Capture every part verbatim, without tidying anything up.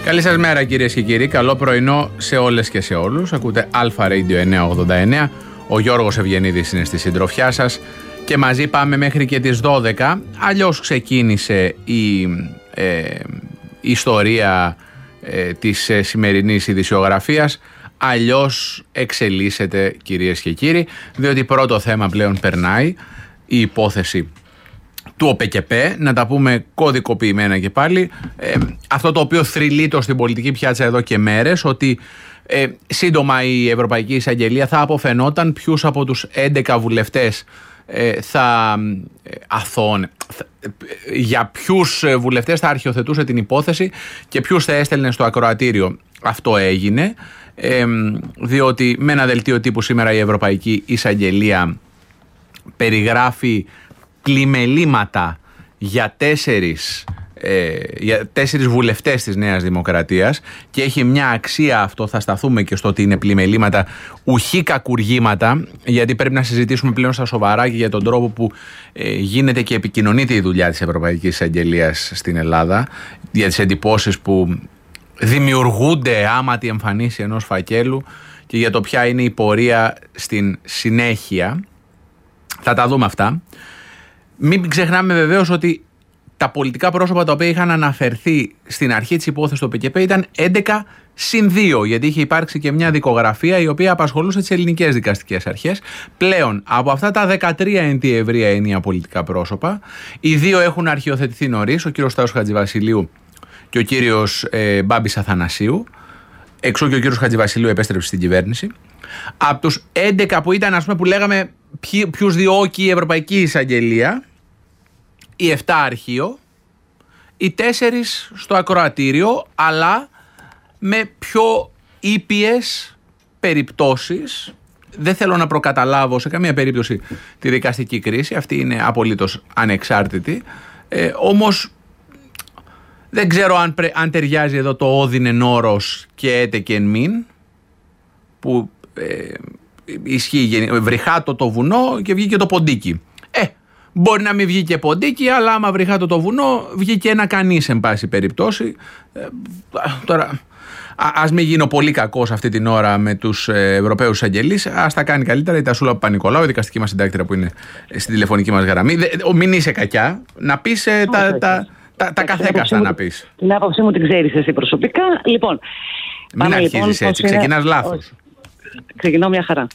Καλή σας μέρα κυρίες και κύριοι, καλό πρωινό σε όλες και σε όλους. Ακούτε Αλφα Radio εννιακόσια ογδόντα εννέα, ο Γιώργος Ευγενίδης είναι στη συντροφιά σας και μαζί πάμε μέχρι και τις δώδεκα. Αλλιώς ξεκίνησε η ε, ιστορία ε, της ε, σημερινής ειδησιογραφίας, αλλιώς εξελίσσεται κυρίες και κύριοι, διότι πρώτο θέμα πλέον περνάει η υπόθεση του ΟΠΕΚΕΠΕ, να τα πούμε κωδικοποιημένα και πάλι, ε, αυτό το οποίο θρυλίτο στην πολιτική πιάτσα εδώ και μέρες, ότι ε, σύντομα η Ευρωπαϊκή Εισαγγελία θα αποφαινόταν ποιους από τους έντεκα βουλευτές ε, θα ε, αθώωνε, θα, ε, για ποιους βουλευτές θα αρχιοθετούσε την υπόθεση και ποιους θα έστελνε στο ακροατήριο. Αυτό έγινε, ε, διότι με ένα δελτίο τύπου σήμερα η Ευρωπαϊκή Εισαγγελία περιγράφει πλημελήματα για τέσσερις, ε, για τέσσερις βουλευτές της Νέας Δημοκρατίας και έχει μια αξία αυτό, θα σταθούμε και στο ότι είναι πλημελήματα, ουχή κακουργήματα, γιατί πρέπει να συζητήσουμε πλέον στα σοβαρά και για τον τρόπο που ε, γίνεται και επικοινωνείται η δουλειά της Ευρωπαϊκής Εισαγγελίας στην Ελλάδα, για τις εντυπώσεις που δημιουργούνται άμα τη εμφανίσει ενός φακέλου και για το ποια είναι η πορεία στην συνέχεια. Θα τα δούμε αυτά. Μην ξεχνάμε βεβαίως ότι τα πολιτικά πρόσωπα τα οποία είχαν αναφερθεί στην αρχή της υπόθεσης του ΟΠΕΚΕΠΕ ήταν έντεκα συν δύο, γιατί είχε υπάρξει και μια δικογραφία η οποία απασχολούσε τις ελληνικές δικαστικές αρχές. Πλέον από αυτά τα δεκατρία εν τη ευρεία έννοια πολιτικά πρόσωπα, οι δύο έχουν αρχιοθετηθεί νωρίς, ο κύριος Σταύρος Χατζηβασιλείου και ο κύριος ε, Μπάμπης Αθανασίου, εξού και ο κύριος Χατζηβασιλείου επέστρεψε στην κυβέρνηση. Από τους έντεκα που ήταν, ας πούμε, που λέγαμε ποιους διώκει η Ευρωπαϊκή Εισαγγελία, οι επτά αρχείο, οι τέσσερις στο ακροατήριο, αλλά με πιο ήπιες περιπτώσεις. Δεν θέλω να προκαταλάβω σε καμία περίπτωση τη δικαστική κρίση, αυτή είναι απολύτως ανεξάρτητη, ε, όμως δεν ξέρω αν, πρε, αν ταιριάζει εδώ το όδινεν όρος και έτε και εν μην, που ε, ισχύει, βρυχάτο το βουνό και βγήκε το ποντίκι. Ε, μπορεί να μην βγήκε ποντίκι, αλλά άμα βρυχάτο το βουνό βγήκε ένα κανείς εν πάση περιπτώσει. Ε, τώρα, α, ας μην γίνω πολύ κακός αυτή την ώρα με τους ε, Ευρωπαίους εισαγγελείς, ας τα κάνει καλύτερα η Τασούλα Παπα-Νικολάου, η δικαστική μας συντάκτηρα που είναι στην τηλεφωνική μας γραμμή. Δε, μην είσαι κακιά, να πεις ε, τα, τα, τα, τα, τα καθέκαστα να πεις. Την άποψή μου την ξέρεις εσύ προσωπικά. Λοιπόν, μην αρχίζεις λοιπόν, έτσι, ξεκινάς λάθος. Ξεκινώ μια χαρά.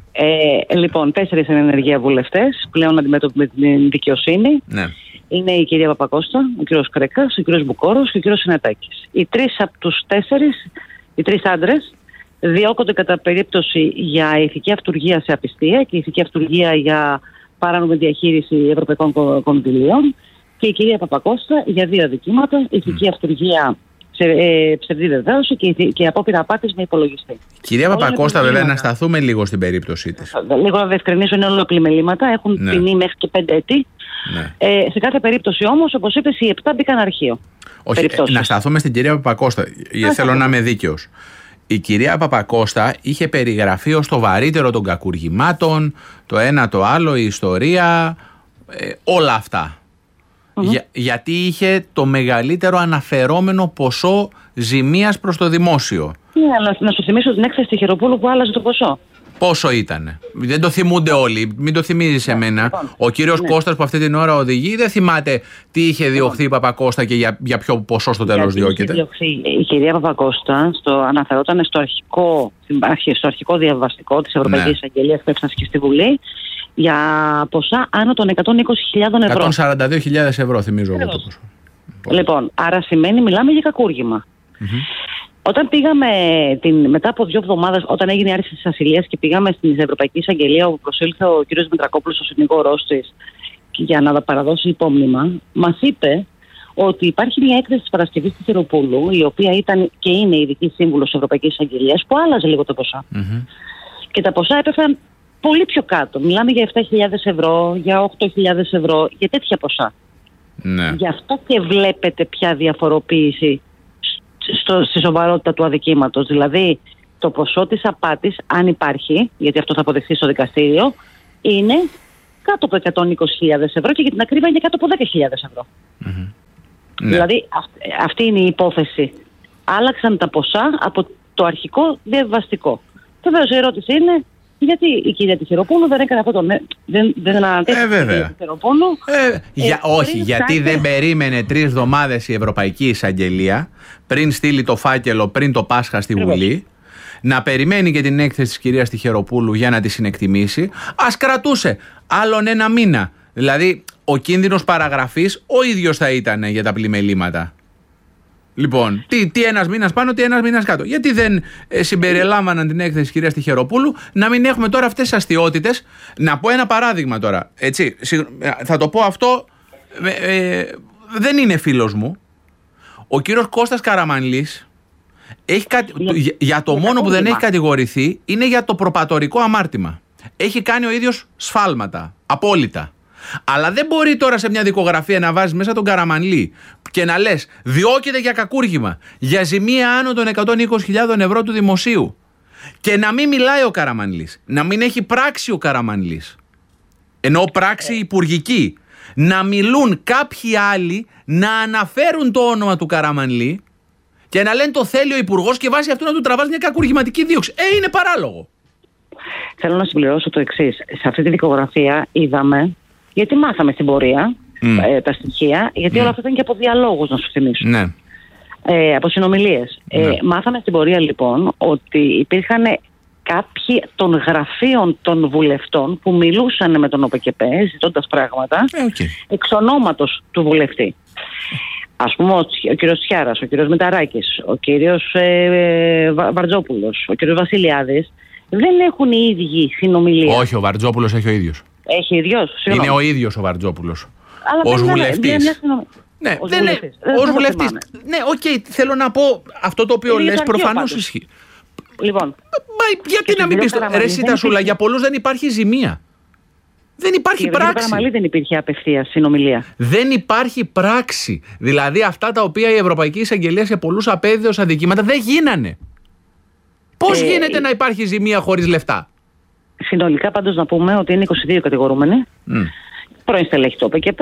ε, λοιπόν, τέσσερις είναι ενεργεία βουλευτές, πλέον αντιμέτωποι με την δικαιοσύνη. Ναι. Είναι η κυρία Παπακώστα, ο κύριος Κρέκας, ο κύριος Μπουκόρος και ο κύριος Συνετάκης. Οι τρεις από τους τέσσερις, οι τρεις άντρες, διώκονται κατά περίπτωση για ηθική αυτουργία σε απιστία και ηθική αυτουργία για παράνομη διαχείριση ευρωπαϊκών κονδυλίων και η κυρία Παπακώστα για δύο αδικήματα, ηθική mm. αυτουργία, Ε, ψευδή βεβαίωση και, και απόπειρα απάτης με υπολογιστή. Κυρία Παπακώστα, βέβαια, να σταθούμε λίγο στην περίπτωσή της. Λίγο να διευκρινίσω, είναι όλα πλημελήματα, έχουν ναι. ποινή μέχρι και πέντε έτη. Ναι. Ε, σε κάθε περίπτωση όμως, όπως είπες, οι επτά μπήκαν αρχείο. Όχι, ε, να σταθούμε στην κυρία Παπακώστα, γιατί θέλω να είμαι δίκαιος. Η κυρία Παπακώστα είχε περιγραφεί ως το βαρύτερο των κακουργημάτων, το ένα το άλλο, η ιστορία, ε, όλα αυτά. Για, γιατί είχε το μεγαλύτερο αναφερόμενο ποσό ζημίας προς το δημόσιο. Ναι, αλλά να σου θυμίσω την έκθεση Χεροπούλου που άλλαζε το ποσό. Πόσο ήτανε? Δεν το θυμούνται όλοι. Μην το θυμίζεις εμένα. Λοιπόν, ο κύριος ναι. Κώστας που αυτή την ώρα οδηγεί δεν θυμάται τι είχε διωχθεί η Παπακώστα και για, για ποιο ποσό στο τέλος διώκεται. Διωχθεί. Η κυρία Παπακώστα στο, αναφερόταν στο αρχικό, στο αρχικό διαβαστικό της Ευρωπαϊκής Εισαγγελίας που έφτασε και στη Βουλή για ποσά άνω των εκατόν είκοσι χιλιάδες ευρώ. εκατόν σαράντα δύο χιλιάδες ευρώ θυμίζω εγώ το ποσό. Λοιπόν, άρα σημαίνει μιλάμε για κακούργημα. Mm-hmm. Όταν πήγαμε την, μετά από δύο εβδομάδες, όταν έγινε η άρση της ασυλίας και πήγαμε στην Ευρωπαϊκή Εισαγγελία, όπου προσήλθε ο κ. Μητρακόπουλος, ο συνηγόρος της, για να παραδώσει υπόμνημα, μας είπε ότι υπάρχει μια έκθεση της Παρασκευής της Χεροπούλου, η οποία ήταν και είναι ειδική σύμβουλος της Ευρωπαϊκής Εισαγγελίας, που άλλαζε λίγο το ποσά. Mm-hmm. Και τα ποσά έπεφταν πολύ πιο κάτω. Μιλάμε για επτά χιλιάδες ευρώ, για οκτώ χιλιάδες ευρώ, για τέτοια ποσά. Ναι. Γι' αυτό και βλέπετε πια διαφοροποίηση στο, στη σοβαρότητα του αδικήματος. Δηλαδή, το ποσό της απάτης, αν υπάρχει, γιατί αυτό θα αποδειχθεί στο δικαστήριο, είναι κάτω από εκατόν είκοσι χιλιάδες ευρώ και για την ακρίβεια είναι κάτω από δέκα χιλιάδες ευρώ. Mm-hmm. Δηλαδή, αυ, αυτή είναι η υπόθεση άλλαξαν τα ποσά από το αρχικό διαβιβαστικό. Βεβαίως η ερώτηση είναι γιατί η κυρία Τυχεροπούλου δεν έκανε αυτό το νέο. Δεν, δεν ανατέθηκε ε, η κυρία Τυχεροπούλου. Ε, για, ε, όχι, γιατί σάκε... δεν περίμενε τρεις εβδομάδες η Ευρωπαϊκή Εισαγγελία πριν στείλει το φάκελο πριν το Πάσχα στη Βουλή. Βεβαίως. Να περιμένει και την έκθεση της κυρίας Τυχεροπούλου για να τη συνεκτιμήσει. Ας κρατούσε άλλον ένα μήνα. Δηλαδή, ο κίνδυνος παραγραφής ο ίδιος θα ήταν για τα πλημελήματα. Λοιπόν, τι, τι ένας μήνας πάνω, τι ένας μήνας κάτω. Γιατί δεν ε, συμπεριλάμβαναν την έκθεση της κυρίας Τυχεροπούλου, να μην έχουμε τώρα αυτές τις αστιότητες. Να πω ένα παράδειγμα τώρα. Έτσι, θα το πω αυτό, ε, ε, δεν είναι φίλος μου. Ο κύριος Κώστας Καραμανλής. Έχει κατη... για, για το μόνο που δεν έχει κατηγορηθεί είναι για το προπατορικό αμάρτημα. Έχει κάνει ο ίδιος σφάλματα, απόλυτα. Αλλά δεν μπορεί τώρα σε μια δικογραφία να βάζεις μέσα τον Καραμανλή και να λες διώκεται για κακούργημα, για ζημία άνω των εκατόν είκοσι χιλιάδες ευρώ του δημοσίου και να μην μιλάει ο Καραμανλής, να μην έχει πράξη ο Καραμανλής, ενώ πράξη υπουργική, να μιλούν κάποιοι άλλοι να αναφέρουν το όνομα του Καραμανλή και να λένε το θέλει ο υπουργός και βάσει αυτού να του τραβάς μια κακουργηματική δίωξη. Ε, είναι παράλογο. Θέλω να συμπληρώσω το εξής. Σε αυτή τη δικογραφία είδαμε, γιατί μάθαμε στην πορεία mm. ε, τα στοιχεία, γιατί mm. όλα αυτά ήταν και από διαλόγους, να σου θυμίσω. Ναι. Ε, από συνομιλίες. Ναι. Ε, μάθαμε στην πορεία λοιπόν ότι υπήρχαν κάποιοι των γραφείων των βουλευτών που μιλούσαν με τον ΟΠΚΠ ζητώντας πράγματα ε, okay. εξ ονόματος του βουλευτή. Ας πούμε ο, ο κύριος Τσιάρας, ο κύριος Μηταράκης, ο κύριος ε, Βα, Βαρτζόπουλος, ο κύριος Βασιλιάδης δεν έχουν οι ίδιοι συνομιλίες. Όχι, ο Βαρτζόπουλος έχει ο ίδιος. Έχει ίδιος. Συγγνώμη. Είναι ο ίδιος ο Βαρτζόπουλος. Αλλά ως βουλευτής. Ναι, ως δεν βουλευτής. Είναι, ως βουλευτής. Ναι, οκ, okay, θέλω να πω αυτό το οποίο λες προφανώς ισχύει. Λοιπόν. Μα γιατί να μην πεις το. Ρε Σιτασούλα, για πολλούς δεν υπάρχει ζημία. Δεν υπάρχει και πράξη. Για Καραμανλή δεν υπήρχε απευθείας συνομιλία. Δεν υπάρχει πράξη. Δηλαδή αυτά τα οποία η Ευρωπαϊκή Εισαγγελία σε πολλούς απέδιδε ως αδικήματα δεν γίνανε. Πώς ε, γίνεται ε, να υπάρχει ζημία χωρίς λεφτά. Συνολικά πάντως να πούμε ότι είναι είκοσι δύο κατηγορούμενοι. Mm. Πρώην στελέχη του ΟΠΚΠ,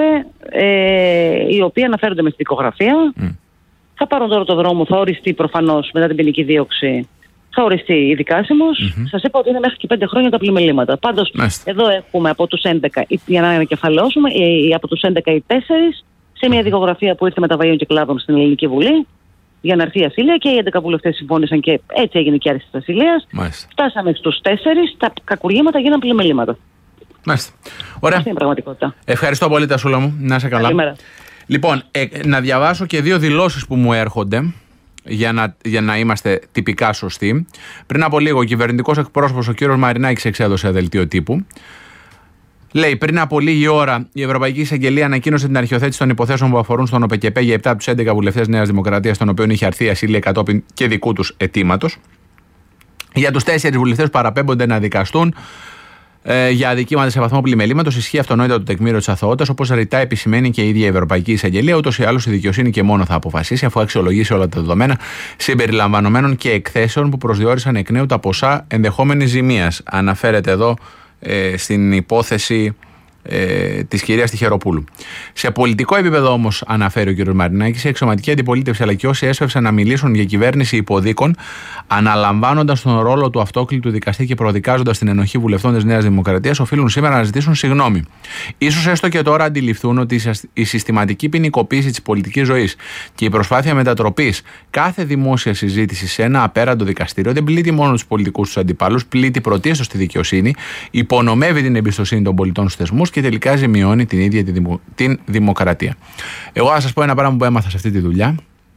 ε, οι οποίοι αναφέρονται με στη δικογραφία. Mm. Θα πάρουν τώρα το δρόμο, θα οριστεί προφανώς μετά την ποινική δίωξη. Θα οριστεί η δικάσιμος. Mm-hmm. Σας είπα ότι είναι μέχρι και πέντε χρόνια τα πλημελήματα. Πάντως, Μάλιστα. εδώ έχουμε από τους έντεκα, για να ανακεφαλαιώσουμε, από τους έντεκα οι τέσσερις σε μια δικογραφία που ήρθε με τα Βαΐων και Κλάδων στην Ελληνική Βουλή για να έρθει η ασυλία και οι έντεκα βουλευτές συμφώνησαν και έτσι έγινε και η άρση της ασυλίας. Φτάσαμε στους τέσσερις, τα κακουργήματα γίναν πλημελήματα. Μάλιστα. Ωραία. Αυτή είναι η πραγματικότητα. Ευχαριστώ πολύ, Τασούλα μου. Να είσαι καλά. Καλημέρα. Λοιπόν, ε, να διαβάσω και δύο δηλώσεις που μου έρχονται. Για να, για να είμαστε τυπικά σωστοί. Πριν από λίγο, ο κυβερνητικός εκπρόσωπος, ο κύριος Μαρινάκης, εξέδωσε δελτίο τύπου. Λέει: πριν από λίγη ώρα, η Ευρωπαϊκή Εισαγγελία ανακοίνωσε την αρχιοθέτηση των υποθέσεων που αφορούν στον ΟΠΚΠ για επτά από τους έντεκα βουλευτές Νέας Δημοκρατίας, των οποίων είχε αρθεί η ασυλία κατόπιν και δικού τους αιτήματος. Για τους τέσσερις βουλευτές που παραπέμπονται να δικαστούν ε, για αδικήματα σε βαθμό πλημελήματος, ισχύει αυτονόητα το τεκμήριο της αθωότητας, όπως ρητά επισημαίνει και η ίδια η Ευρωπαϊκή Εισαγγελία. Ούτως ή άλλως η δικαιοσύνη και μόνο θα αποφασίσει, αφού αξιολογήσει όλα τα δεδομένα συμπεριλαμβανομένων και εκθέσεων που προσδιορίσαν εκ νέου τα ποσά ενδεχόμενης ζημίας. Αναφέρεται εδώ ε, στην υπόθεση ε, της κυρίας Τυχεροπούλου. Σε πολιτικό επίπεδο όμως, αναφέρει ο κ. Μαρινάκης, η εξωματική αντιπολίτευση αλλά και όσοι έσφευσαν να μιλήσουν για κυβέρνηση υποδίκων, αναλαμβάνοντας τον ρόλο του αυτόκλητου δικαστή και προδικάζοντας την ενοχή βουλευτών της Νέας Δημοκρατίας, οφείλουν σήμερα να ζητήσουν συγγνώμη. Ίσως έστω και τώρα αντιληφθούν ότι η συστηματική ποινικοποίηση της πολιτικής ζωής και η προσπάθεια μετατροπής κάθε δημόσια συζήτηση σε ένα απέραντο δικαστήριο δεν πλήττει μόνο τους πολιτικούς τους αντιπάλους, πλήττει πρωτίστως τη δικαιοσύνη, υπονομεύει την εμπιστοσύνη των πολιτών στους θεσμούς και τελικά ζημιώνει την ίδια τη δημο... την δημοκρατία. Εγώ θα σας πω ένα πράγμα που έμαθα σε αυτή τη δουλειά.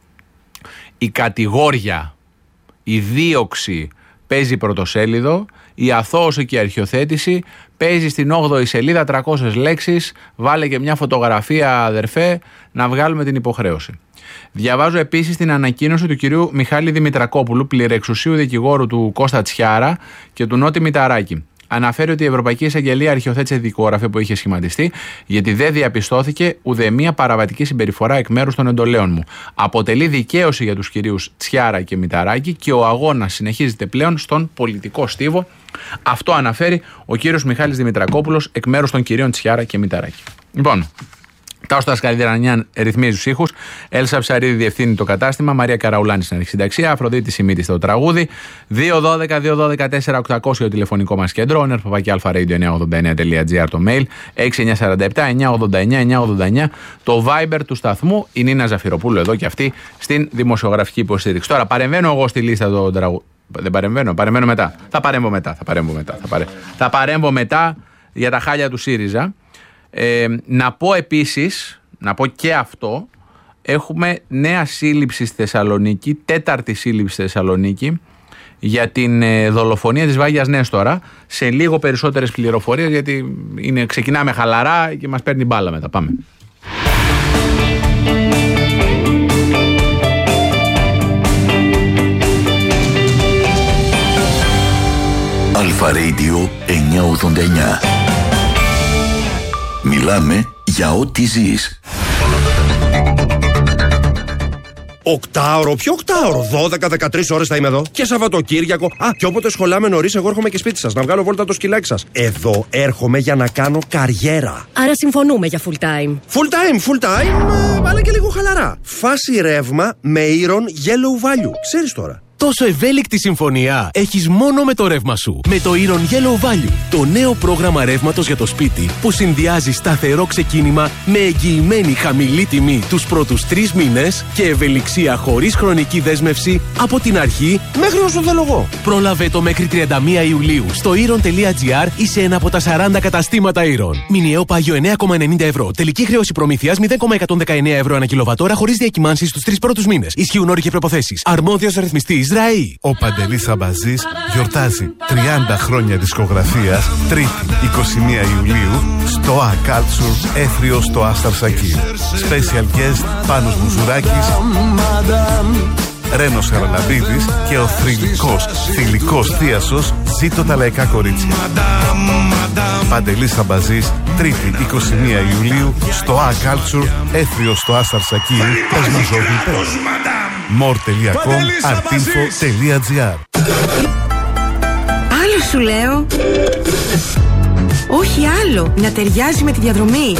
Η κατηγόρια, η δίωξη παίζει πρωτοσέλιδο, η αθώωση και η αρχιοθέτηση παίζει στην όγδοη σελίδα τριακόσιες λέξεις, βάλε και μια φωτογραφία αδερφέ να βγάλουμε την υποχρέωση. Διαβάζω επίσης την ανακοίνωση του κυρίου Μιχάλη Δημητρακόπουλου, πληρεξουσίου δικηγόρου του Κώστα Τσιάρα και του Νότι Μηταράκη. Αναφέρει ότι η Ευρωπαϊκή Εισαγγελία αρχιοθέτησε δικογραφία που είχε σχηματιστεί, γιατί δεν διαπιστώθηκε ουδέμια παραβατική συμπεριφορά εκ μέρους των εντολέων μου. Αποτελεί δικαίωση για τους κυρίους Τσιάρα και Μηταράκη και ο αγώνας συνεχίζεται πλέον στον πολιτικό στίβο. Αυτό αναφέρει ο κύριος Μιχάλης Δημητρακόπουλος εκ μέρους των κυρίων Τσιάρα και Μηταράκη. Λοιπόν, Τάος Τασκαλιδρανιάν ρυθμίζει τους ήχους. Έλσα Ψαρίδη διευθύνει το κατάστημα. Μαρία Καραουλάνη στην αρχισυνταξία. Αφροδίτη Σιμίτη στο τραγούδι. δύο δώδεκα δύο δώδεκα τέσσερα οκτακόσια ο τηλεφωνικό μας κέντρο. νερπαπάκι αλφα-radio εννιακόσια ογδόντα εννέα τελεία τζι άρ το mail. έξι εννιά τέσσερα επτά εννιακόσια ογδόντα εννέα εννιακόσια ογδόντα εννέα το Viber του σταθμού. Η Νίνα Ζαφυροπούλου εδώ και αυτή στην δημοσιογραφική υποστήριξη. Τώρα παρεμβαίνω εγώ στη λίστα των τραγουδιών. Δεν παρεμβαίνω, παρεμβαίνω μετά. Θα παρέμβω μετά. Θα παρέμβω μετά. Θα, παρέ... θα παρέμβω μετά για τα χάλια του ΣΥΡΙΖΑ. Ε, να πω επίσης, να πω και αυτό, έχουμε νέα σύλληψη στη Θεσσαλονίκη, τέταρτη σύλληψη στη Θεσσαλονίκη για την ε, δολοφονία της Βάγιας Νέστορα. Σε λίγο περισσότερες πληροφορίες, γιατί είναι, ξεκινάμε χαλαρά και μας παίρνει μπάλα μετά. Πάμε. Αλφα-Radio εννιακόσια ογδόντα εννέα. Μιλάμε για ό,τι ζεις. Οκτάωρο, ποιο οκτάωρο, δώδεκα με δεκατρείς ώρες θα είμαι εδώ. Και Σαββατοκύριακο. Α, και όποτε σχολάμε νωρίς, εγώ έρχομαι και σπίτι σας να βγάλω βόλτα το σκυλάκι σας. Εδώ έρχομαι για να κάνω καριέρα. Άρα συμφωνούμε για full time. Full time, full time, αλλά και λίγο χαλαρά. Φάση ρεύμα με Iron Yellow Value. Ξέρεις τώρα. Τόσο ευέλικτη συμφωνία έχεις μόνο με το ρεύμα σου. Με το Iron Yellow Value, το νέο πρόγραμμα ρεύματος για το σπίτι που συνδυάζει σταθερό ξεκίνημα με εγγυημένη χαμηλή τιμή τους πρώτους τρεις μήνες και ευελιξία χωρίς χρονική δέσμευση από την αρχή μέχρι όσο θέλω εγώ. Πρόλαβε το μέχρι τριάντα μία Ιουλίου στο iron τελεία τζι άρ ή σε ένα από τα σαράντα καταστήματα Iron. Μηνιαίο πάγιο εννέα κόμμα ενενήντα ευρώ. Τελική χρέωση προμήθειας μηδέν κόμμα εκατόν δεκαεννέα ευρώ ανά κιλοβατόρα χωρίς διακυμάνσεις στους τρεις πρώτους μήνες. Ισχύουν όροι και προϋποθέσεις. Αρμόδιος ρυθμιστής ΡΑΗ. Ο Παντελής Αμπαζής γιορτάζει τριάντα χρόνια δισκογραφίας, Τρίτη είκοσι μία Ιουλίου στο A Culture Έθριο στο Άσταρ Σακί. Special guest Πάνος Μουζουράκης, Ρένος Χαραλαμπίδης και ο θρυλικός, θηλυκός θίασος Ζήτω τα λαϊκά κορίτσια. Παντελής Αμπαζής, Τρίτη είκοσι μία Ιουλίου στο A Culture Έθριο στο Άσταρ Σακί. Πες μου ζώδι, more τελεία com, artinfo τελεία τζι άρ. Άλλο σου λέω. Όχι άλλο. Να ταιριάζει με τη διαδρομή.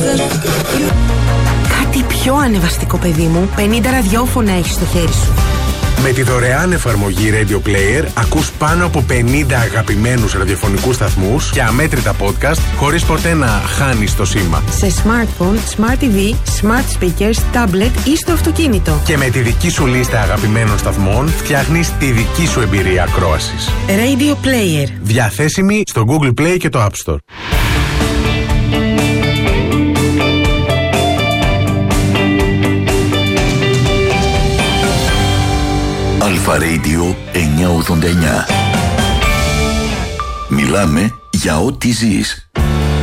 Κάτι πιο ανεβαστικό, παιδί μου. πενήντα ραδιόφωνα έχεις στο χέρι σου. Με τη δωρεάν εφαρμογή Radio Player ακούς πάνω από πενήντα αγαπημένους ραδιοφωνικούς σταθμούς και αμέτρητα podcast χωρίς ποτέ να χάνεις το σήμα. Σε smartphone, smart τι βι, smart speakers, tablet ή στο αυτοκίνητο. Και με τη δική σου λίστα αγαπημένων σταθμών φτιάχνεις τη δική σου εμπειρία ακρόασης. Radio Player. Διαθέσιμη στο Google Play και το App Store. Αλφα-Radio εννιακόσια ογδόντα εννέα. Μιλάμε για ό,τι ζεις.